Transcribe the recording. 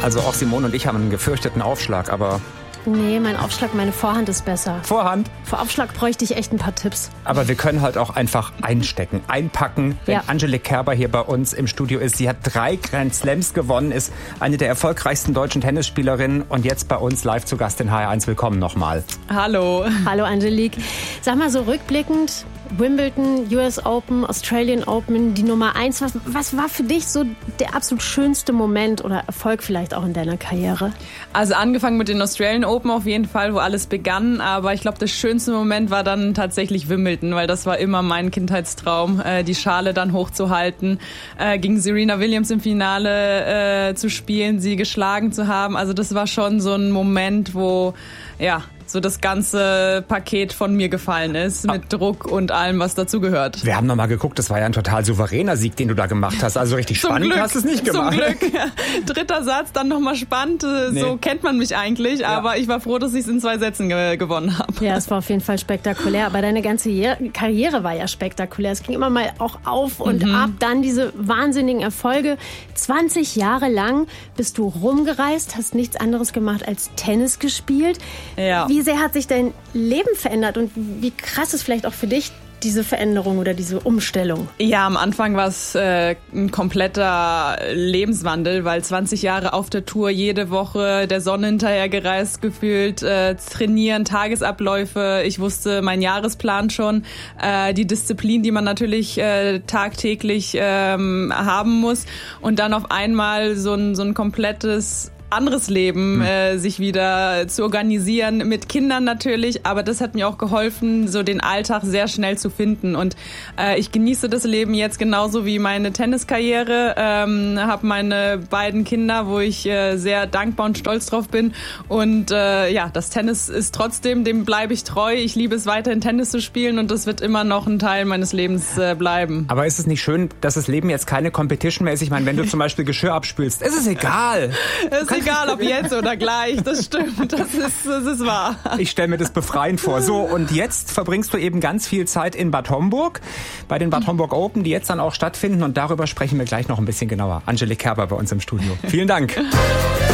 Also auch Simone und ich haben einen gefürchteten Aufschlag, aber... Nee, mein Aufschlag, meine Vorhand ist besser. Vorhand? Vor Aufschlag bräuchte ich echt ein paar Tipps. Aber wir können halt auch einfach einstecken, einpacken. Wenn Angelique Kerber hier bei uns im Studio ist, sie hat 3 Grand Slams gewonnen, ist eine der erfolgreichsten deutschen Tennisspielerinnen und jetzt bei uns live zu Gast in HR1. Willkommen nochmal. Hallo. Hallo Angelique. Sag mal so rückblickend, Wimbledon, US Open, Australian Open, die Nummer 1. Was war für dich so der absolut schönste Moment oder Erfolg vielleicht auch in deiner Karriere? Also angefangen mit den Australian Open auf jeden Fall, wo alles begann. Aber ich glaube, der schönste Moment war dann tatsächlich Wimbledon, weil das war immer mein Kindheitstraum, die Schale dann hochzuhalten, gegen Serena Williams im Finale zu spielen, sie geschlagen zu haben. Also das war schon so ein Moment, wo so das ganze Paket von mir gefallen ist, mit Druck und allem, was dazugehört. Wir haben nochmal geguckt, das war ja ein total souveräner Sieg, den du da gemacht hast. Also richtig spannend hast du es nicht gemacht. Zum Glück. Ja. 3. Satz, dann nochmal spannend. Nee. So kennt man mich eigentlich, aber ich war froh, dass ich es in 2 Sätzen gewonnen habe. Ja, es war auf jeden Fall spektakulär. Aber deine ganze Karriere war ja spektakulär. Es ging immer mal auch auf und ab. Dann diese wahnsinnigen Erfolge. 20 Jahre lang bist du rumgereist, hast nichts anderes gemacht als Tennis gespielt. Ja. Wie sehr hat sich dein Leben verändert und wie krass ist vielleicht auch für dich diese Veränderung oder diese Umstellung? Ja, am Anfang war es ein kompletter Lebenswandel, weil 20 Jahre auf der Tour, jede Woche der Sonne hinterhergereist gefühlt, trainieren, Tagesabläufe. Ich wusste meinen Jahresplan schon, die Disziplin, die man natürlich tagtäglich haben muss und dann auf einmal so ein komplettes anderes Leben sich wieder zu organisieren, mit Kindern natürlich, aber das hat mir auch geholfen, so den Alltag sehr schnell zu finden und ich genieße das Leben jetzt genauso wie meine Tenniskarriere, habe meine beiden Kinder, wo ich sehr dankbar und stolz drauf bin und das Tennis ist trotzdem, dem bleibe ich treu, ich liebe es weiterhin Tennis zu spielen und das wird immer noch ein Teil meines Lebens bleiben. Aber ist es nicht schön, dass das Leben jetzt keine Competition mehr ist? Ich meine, wenn du zum Beispiel Geschirr abspülst, ist es egal. Egal, ob jetzt oder gleich, das stimmt, das ist wahr. Ich stelle mir das befreiend vor. So, und jetzt verbringst du eben ganz viel Zeit in Bad Homburg, bei den Bad Homburg Open, die jetzt dann auch stattfinden und darüber sprechen wir gleich noch ein bisschen genauer. Angelique Kerber bei uns im Studio. Vielen Dank.